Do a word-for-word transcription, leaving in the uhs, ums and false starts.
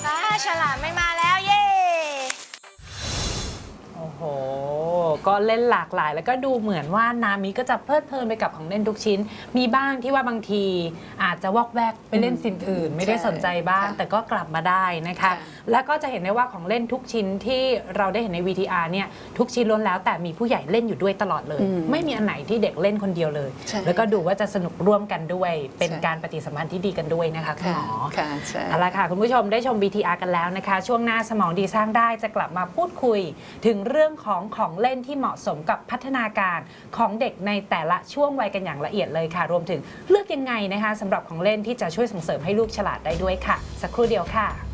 อ่าฉลาดไม่มาแล้วเย่โอ้โหก็เล่นหลากหลายแล้วก็ดูเหมือนว่านามิก็จะเพลิดเพลินไปกับของเล่นทุกชิ้นมีบ้างที่ว่าบางทีอาจจะวอกแวกไปเล่นสิ่งอื่นไม่ได้สนใจบ้างแต่ก็กลับมาได้นะคะแล้วก็จะเห็นได้ว่าของเล่นทุกชิ้นที่เราได้เห็นใน วี ที อาร์ เนี่ยทุกชิ้นล้วนแล้วแต่มีผู้ใหญ่เล่นอยู่ด้วยตลอดเลยไม่มีอันไหนที่เด็กเล่นคนเดียวเลยแล้วก็ดูว่าจะสนุกร่วมกันด้วยเป็นการปฏิสัมพันธ์ที่ดีกันด้วยนะคะคุณหมอเอาละค่ะคุณผู้ชมได้ชม วี ที อาร์ กันแล้วนะคะช่วงหน้าสมองดีสร้างได้จะกลับมาพูดคุยถึงเรื่องของของเล่นที่เหมาะสมกับพัฒนาการของเด็กในแต่ละช่วงวัยกันอย่างละเอียดเลยค่ะรวมถึงเลือกยังไงนะคะสำหรับของเล่นที่จะช่วยส่งเสริมให้ลูกฉลาดได้ด้วยค่ะสักครู่เดียวค่ะ